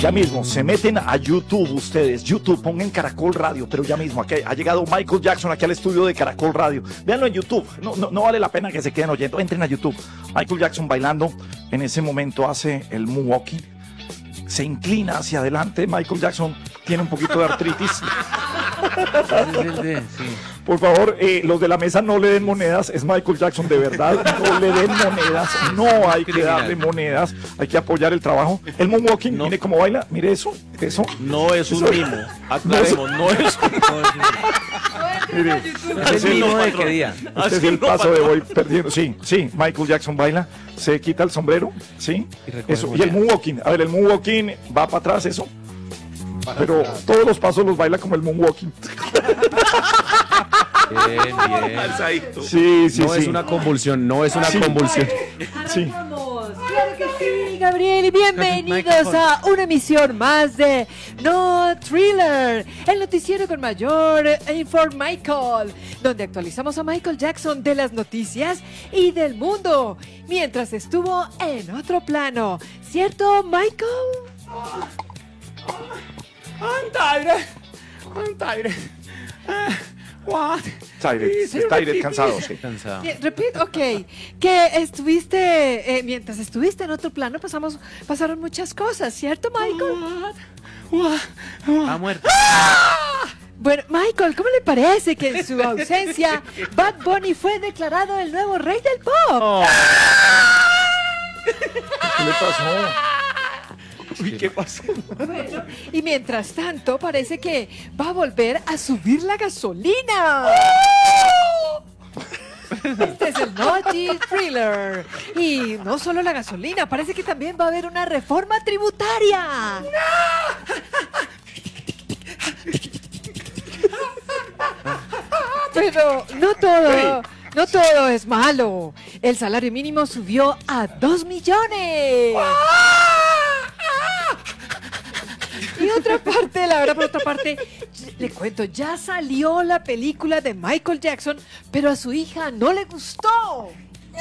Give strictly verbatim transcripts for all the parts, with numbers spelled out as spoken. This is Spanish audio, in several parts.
Ya mismo, se meten a YouTube ustedes. YouTube, pongan Caracol Radio, pero ya mismo, aquí ha llegado Michael Jackson aquí al estudio de Caracol Radio. Véanlo en YouTube, no, no, no vale la pena que se queden oyendo. Entren a YouTube. Michael Jackson bailando, en ese momento hace el moonwalking. Se inclina hacia adelante. Michael Jackson tiene un poquito de artritis. Por favor, eh, los de la mesa no le den monedas. Es Michael Jackson de verdad. No le den monedas. No hay que darle monedas. Hay que apoyar el trabajo. El moonwalking, no. Mire cómo baila. Mire eso. Eso. No es un mimo. Aclaremos, no es un mimo. Mire, es el mimo de qué día. Este es el paso de voy perdiendo. Sí, sí. Michael Jackson baila. Se quita el sombrero. Sí. Y, eso. Y el moonwalking. A ver, el moonwalking va para atrás. Eso. Para Pero atrás. Todos los pasos los baila como el moonwalking. Bien, bien. Sí, sí, no sí. es una convulsión, no es una sí. convulsión. Sí. Claro que sí, Gabriel, y bienvenidos a una emisión más de No Thriller, el noticiero con mayor Inform Michael, donde actualizamos a Michael Jackson de las noticias y del mundo, mientras estuvo en otro plano. ¿Cierto, Michael? I'm tired. I'm tired. Uh, what? Tired, Sí, tired, repeat, cansado, please. sí. Cansado. Repeat, ok. Que estuviste, eh, mientras estuviste en otro plano, pasamos, pasaron muchas cosas, ¿cierto, Michael? What? What? Ha muerto. Bueno, Michael, ¿cómo le parece que en su ausencia Bad Bunny fue declarado el nuevo rey del pop? Oh. ¿Qué le pasó? Uy, ¿qué pasó? Bueno, y mientras tanto, parece que va a volver a subir la gasolina. Este es el Naughty Thriller. Y no solo la gasolina, parece que también va a haber una reforma tributaria. Pero no todo, no todo es malo. El salario mínimo subió a dos millones. Y otra parte, la verdad, por otra parte, le cuento, ya salió la película de Michael Jackson, pero a su hija no le gustó.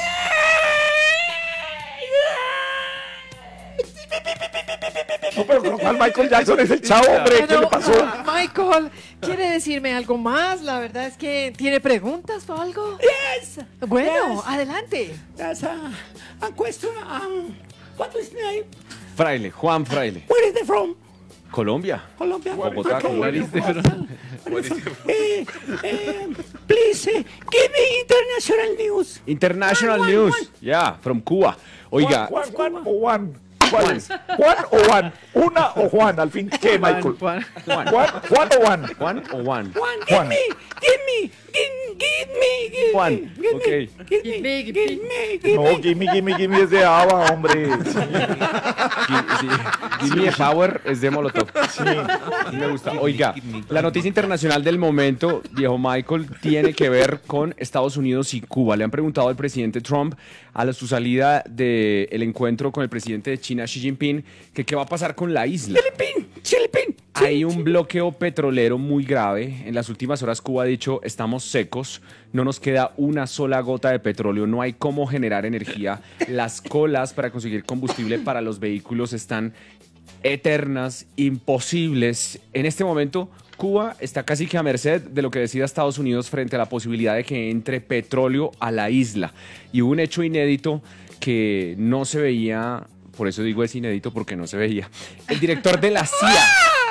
No, pero ¿cuál Michael Jackson es el chavo, hombre? ¿Qué Pero, le pasó? Michael, ¿quiere decirme algo más? La verdad es que tiene preguntas o algo. Yes. Bueno, Yes. adelante. That's a, a question. Um, what is his name? Fraile, Juan Fraile. Where is he from? Colombia. Colombia. Bogotá, Okay. Colombia. Eh, eh, please, uh, give me international news. International Juan, news. Juan. Yeah, from Cuba. Oiga. Juan, Juan, Juan o Juan. ¿Cuál es? ¿Juan o Juan? ¿Una o Juan? Al fin, ¿qué, Michael? Juan, Juan. ¿Juan, Juan o Juan? Juan o Juan. Juan, give Juan. me, give me, give, give me, give Juan, me, give okay. me, give me, Give me, give me, give No, me. gimme, gimme, gimme es de Ava, hombre. Sí, Gi- sí. Give me a power es de Molotov. sí. Me gusta. Oiga, la noticia internacional del momento, viejo Michael, tiene que ver con Estados Unidos y Cuba. Le han preguntado al presidente Trump a la- su salida del encuentro con el presidente de China, Xi Jinping, que qué va a pasar con la isla. Philippine, Philippine. Hay un bloqueo petrolero muy grave. En las últimas horas Cuba ha dicho, estamos secos, no nos queda una sola gota de petróleo, no hay cómo generar energía. Las colas para conseguir combustible para los vehículos están eternas, imposibles. En este momento, Cuba está casi que a merced de lo que decida Estados Unidos frente a la posibilidad de que entre petróleo a la isla. Y hubo un hecho inédito que no se veía, por eso digo es inédito porque no se veía. El director de la C I A